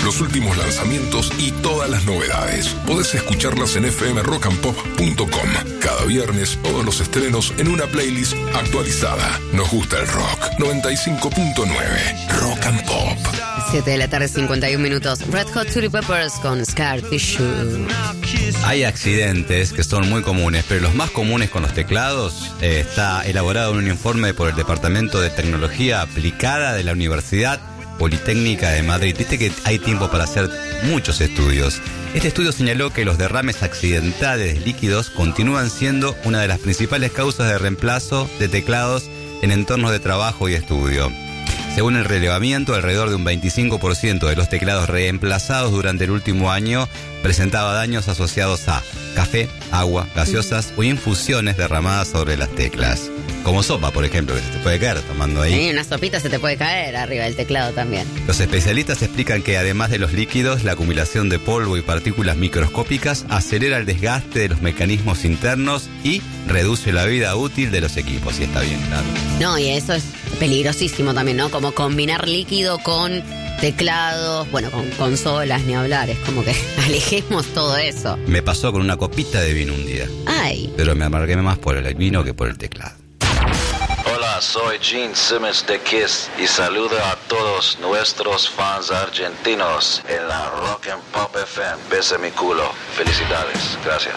los últimos lanzamientos y todas las novedades. Podés escucharlas en fmrockandpop.com. Cada viernes, todos los estrenos en una playlist actualizada. Nos gusta el rock. 95.9 Rock and Pop. 7 de la tarde, 51 minutos. Red Hot Chili Peppers con Scar Tissue. Hay accidentes que son muy comunes, pero los más comunes con los teclados está elaborado en un informe por el Departamento de Tecnología Aplicada de la Universidad Politécnica de Madrid. Viste que hay tiempo para hacer muchos estudios. Este estudio señaló que los derrames accidentales de líquidos continúan siendo una de las principales causas de reemplazo de teclados en entornos de trabajo y estudio. Según el relevamiento, alrededor de un 25% de los teclados reemplazados durante el último año presentaba daños asociados a café, agua, gaseosas o infusiones derramadas sobre las teclas. Como sopa, por ejemplo, que se te puede caer tomando ahí. Sí, una sopita se te puede caer arriba del teclado también. Los especialistas explican que además de los líquidos, la acumulación de polvo y partículas microscópicas acelera el desgaste de los mecanismos internos y reduce la vida útil de los equipos. Y está bien, claro. No, y eso es peligrosísimo también, ¿no? Como combinar líquido con teclados, bueno, con consolas, ni hablar. Es como que alejemos todo eso. Me pasó con una copita de vino un día. Ay. Pero me amargué más por el vino que por el teclado. Hola, soy Gene Simmons de Kiss y saludo a todos nuestros fans argentinos en la Rock and Pop FM. Bese mi culo. Felicidades. Gracias.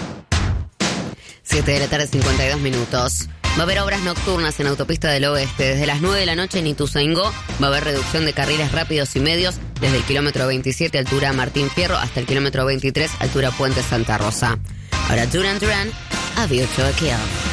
7 de la tarde, 52 minutos. Va a haber obras nocturnas en Autopista del Oeste. Desde las 9 de la noche en Ituzaingó va a haber reducción de carriles rápidos y medios desde el kilómetro 27, altura Martín Fierro, hasta el kilómetro 23, altura Puente Santa Rosa. Ahora Duran Duran, A View to a Kill.